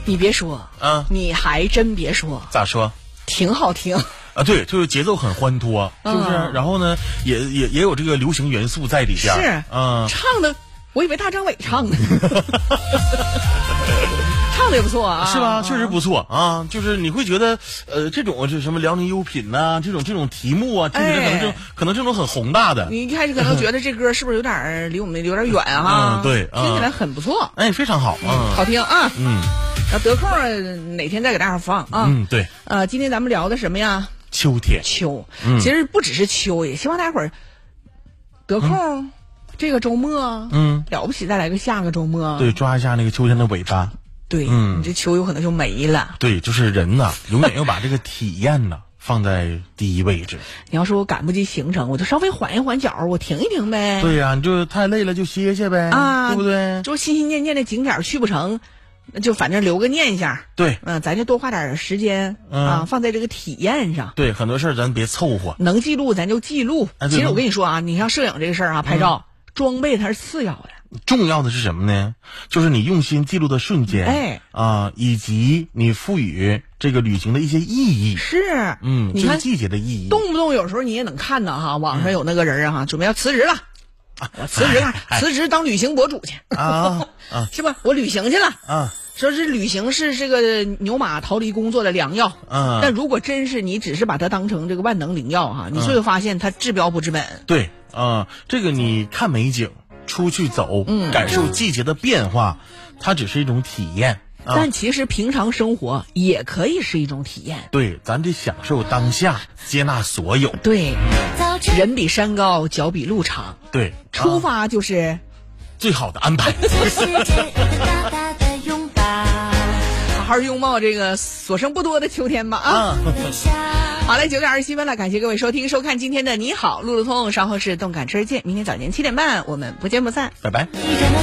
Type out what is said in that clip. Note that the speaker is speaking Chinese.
你别说，你还真别说， 咋说？ 挺好听啊，对，就是节奏很欢脱，是不是？然后呢，也有这个流行元素在里边。 是，唱的，我以为大张伟唱的，唱的也不错啊， 是吧？确实不错啊，就是你会觉得，这种就什么辽宁优品呐，这种题目啊，听起来可能这种很宏大的。 你一开始可能觉得这歌是不是有点离我们有点远啊？ 对， 听起来很不错， 哎，非常好啊， 好听啊，然后得空哪天再给大家放啊。 对。 今天咱们聊的什么呀？ 秋天。 其实不只是秋，也希望大家伙儿得空，这个周末，了不起再来个下个周末， 对，抓一下那个秋天的尾巴。 对，你这秋有可能就没了。 对，就是人呐，永远要把这个体验呢放在第一位置。 你要说我赶不及行程，我就稍微缓一缓脚，我停一停呗。 对呀，你就太累了就歇歇呗，对不对？ 就心心念念的景点去不成，就反正留个念想。 对， 咱就多花点时间放在这个体验上。 对，很多事儿咱别凑合， 能记录咱就记录。其实我跟你说啊，你像摄影这个事儿啊，拍照装备它是次要的。 重要的是什么呢？就是你用心记录的瞬间，以及你赋予这个旅行的一些意义。 是， 你看季节的意义， 动不动有时候你也能看到哈，网上有那个人啊，准备要辞职了，我辞职了，辞职当旅行博主去是吧？我旅行去了说是旅行是这个牛马逃离工作的良药但如果真是你只是把它当成这个万能灵药哈，你就会发现它治标不治本。 对这个你看美景。出去走，感受季节的变化，它只是一种体验。 但其实平常生活也可以是一种体验。 对，咱得享受当下，接纳所有。 对，人比山高，脚比路长。 对， 出发就是最好的安排。 好好拥抱这个所剩不多的秋天吧好嘞，9:27了，感谢各位收听收看今天的你好路路通，稍后是动感车见，明天早间7点半我们不见不散， 拜拜。